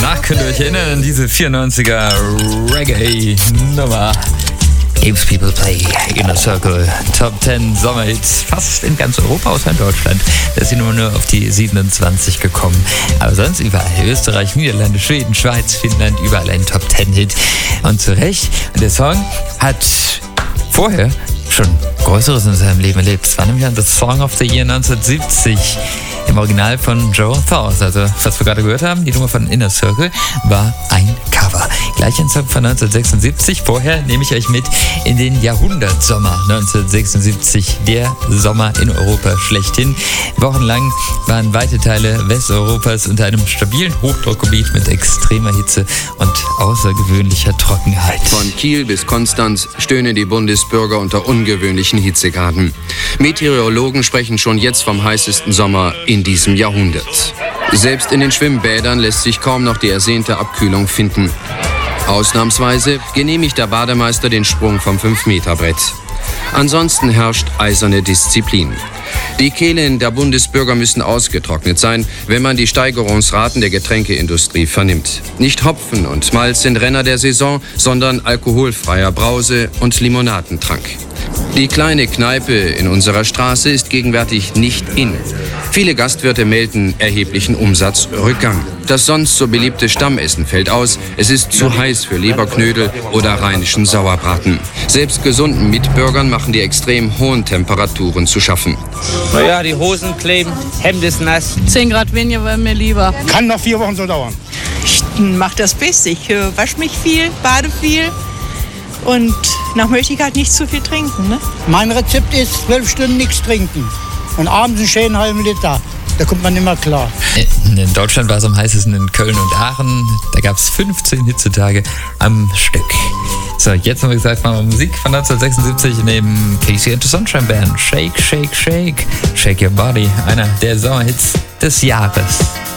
Ach, könnt ihr euch erinnern an diese 94er Reggae-Nummer? Games People Play, Inner Circle, Top 10 Sommerhits, fast in ganz Europa außer in Deutschland. Da ist sie nur auf die 27 gekommen. Aber sonst überall, Österreich, Niederlande, Schweden, Schweiz, Finnland, überall ein Top 10 Hit. Und zu Recht, der Song hat vorher schon Größeres in seinem Leben erlebt. Es war nämlich das Song of the Year 1970. Im Original von Joe Thorst. Also, was wir gerade gehört haben, die Nummer von Inner Circle, war ein Cover. Gleich ein Song von 1976. Vorher nehme ich euch mit in den Jahrhundertsommer 1976. Der Sommer in Europa schlechthin. Wochenlang waren weite Teile Westeuropas unter einem stabilen Hochdruckgebiet mit extremer Hitze und außergewöhnlicher Trockenheit. Von Kiel bis Konstanz stöhnen die Bundesbürger unter ungewöhnlichen Hitzegraden. Meteorologen sprechen schon jetzt vom heißesten Sommer in diesem Jahrhundert. Selbst in den Schwimmbädern lässt sich kaum noch die ersehnte Abkühlung finden. Ausnahmsweise genehmigt der Bademeister den Sprung vom 5-Meter-Brett. Ansonsten herrscht eiserne Disziplin. Die Kehlen der Bundesbürger müssen ausgetrocknet sein, wenn man die Steigerungsraten der Getränkeindustrie vernimmt. Nicht Hopfen und Malz sind Renner der Saison, sondern alkoholfreier Brause- und Limonadentrank. Die kleine Kneipe in unserer Straße ist gegenwärtig nicht in. Viele Gastwirte melden erheblichen Umsatzrückgang. Das sonst so beliebte Stammessen fällt aus. Es ist zu heiß für Leberknödel oder rheinischen Sauerbraten. Selbst gesunden Mitbürgern machen die extrem hohen Temperaturen zu schaffen. Naja, die Hosen kleben, Hemd ist nass. 10 Grad weniger wäre mir lieber. Kann noch 4 Wochen so dauern. Ich mache das Beste. Ich wasche mich viel, bade viel. Und nach Möglichkeit nicht zu viel trinken. Ne? Mein Rezept ist 12 Stunden nichts trinken. Und abends einen schönen halben Liter. Da kommt man immer klar. In Deutschland war es am heißesten in Köln und Aachen. Da gab es 15 Hitzetage am Stück. So, jetzt haben wir gesagt, machen wir Musik von 1976 neben Casey and the Sunshine Band. Shake, shake, shake. Shake your body. Einer der Sommerhits des Jahres.